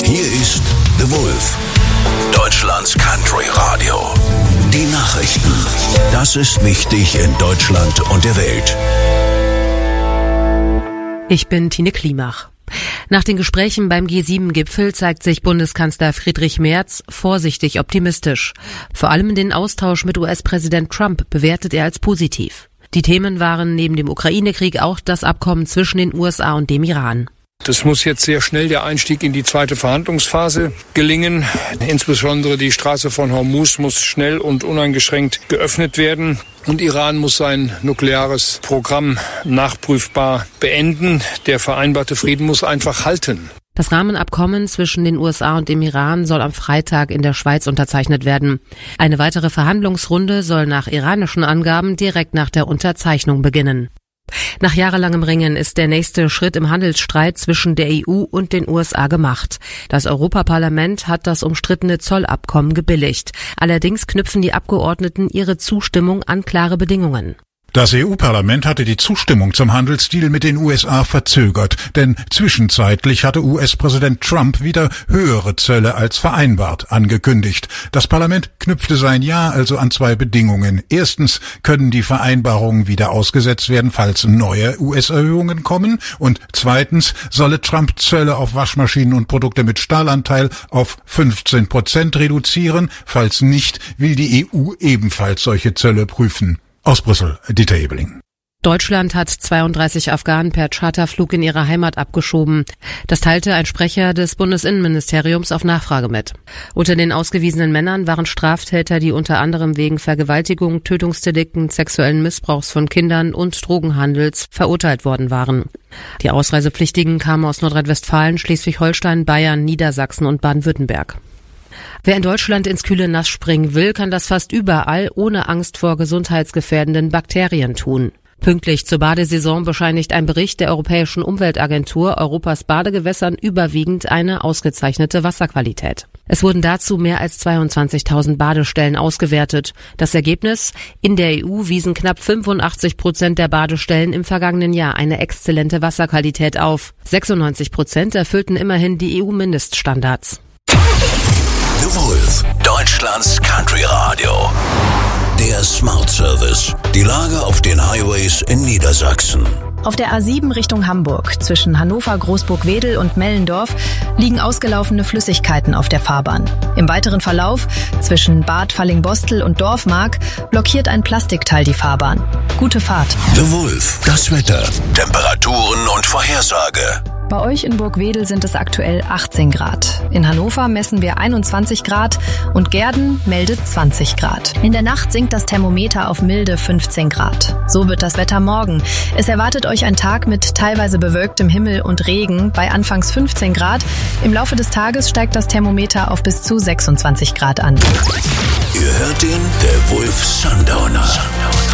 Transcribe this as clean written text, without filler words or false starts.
Hier ist The Wolf, Deutschlands Country Radio. Die Nachrichten. Das ist wichtig in Deutschland und der Welt. Ich bin Tine Klimach. Nach den Gesprächen beim G7-Gipfel zeigt sich Bundeskanzler Friedrich Merz vorsichtig optimistisch. Vor allem den Austausch mit US-Präsident Trump bewertet er als positiv. Die Themen waren neben dem Ukraine-Krieg auch das Abkommen zwischen den USA und dem Iran. Das muss jetzt sehr schnell der Einstieg in die zweite Verhandlungsphase gelingen. Insbesondere die Straße von Hormuz muss schnell und uneingeschränkt geöffnet werden. Und Iran muss sein nukleares Programm nachprüfbar beenden. Der vereinbarte Frieden muss einfach halten. Das Rahmenabkommen zwischen den USA und dem Iran soll am Freitag in der Schweiz unterzeichnet werden. Eine weitere Verhandlungsrunde soll nach iranischen Angaben direkt nach der Unterzeichnung beginnen. Nach jahrelangem Ringen ist der nächste Schritt im Handelsstreit zwischen der EU und den USA gemacht. Das Europaparlament hat das umstrittene Zollabkommen gebilligt. Allerdings knüpfen die Abgeordneten ihre Zustimmung an klare Bedingungen. Das EU-Parlament hatte die Zustimmung zum Handelsdeal mit den USA verzögert, denn zwischenzeitlich hatte US-Präsident Trump wieder höhere Zölle als vereinbart angekündigt. Das Parlament knüpfte sein Ja also an zwei Bedingungen. Erstens können die Vereinbarungen wieder ausgesetzt werden, falls neue US-Erhöhungen kommen. Und zweitens solle Trump Zölle auf Waschmaschinen und Produkte mit Stahlanteil auf 15% reduzieren. Falls nicht, will die EU ebenfalls solche Zölle prüfen. Aus Brüssel, Dieter Ebeling. Deutschland hat 32 Afghanen per Charterflug in ihre Heimat abgeschoben. Das teilte ein Sprecher des Bundesinnenministeriums auf Nachfrage mit. Unter den ausgewiesenen Männern waren Straftäter, die unter anderem wegen Vergewaltigung, Tötungsdelikten, sexuellen Missbrauchs von Kindern und Drogenhandels verurteilt worden waren. Die Ausreisepflichtigen kamen aus Nordrhein-Westfalen, Schleswig-Holstein, Bayern, Niedersachsen und Baden-Württemberg. Wer in Deutschland ins kühle Nass springen will, kann das fast überall ohne Angst vor gesundheitsgefährdenden Bakterien tun. Pünktlich zur Badesaison bescheinigt ein Bericht der Europäischen Umweltagentur Europas Badegewässern überwiegend eine ausgezeichnete Wasserqualität. Es wurden dazu mehr als 22.000 Badestellen ausgewertet. Das Ergebnis? In der EU wiesen knapp 85% der Badestellen im vergangenen Jahr eine exzellente Wasserqualität auf. 96% erfüllten immerhin die EU-Mindeststandards. The Wolf, Deutschlands Country Radio. Der Smart Service. Die Lage auf den Highways in Niedersachsen. Auf der A7 Richtung Hamburg zwischen Hannover, Großburg-Wedel und Mellendorf liegen ausgelaufene Flüssigkeiten auf der Fahrbahn. Im weiteren Verlauf zwischen Bad Fallingbostel und Dorfmark blockiert ein Plastikteil die Fahrbahn. Gute Fahrt. The Wolf, das Wetter, Temperaturen und Vorhersage. Bei euch in Burgwedel sind es aktuell 18 Grad. In Hannover messen wir 21 Grad und Gehrden meldet 20 Grad. In der Nacht sinkt das Thermometer auf milde 15 Grad. So wird das Wetter morgen. Es erwartet euch ein Tag mit teilweise bewölktem Himmel und Regen bei anfangs 15 Grad. Im Laufe des Tages steigt das Thermometer auf bis zu 26 Grad an. Ihr hört ihn, der Wolf Sundowner.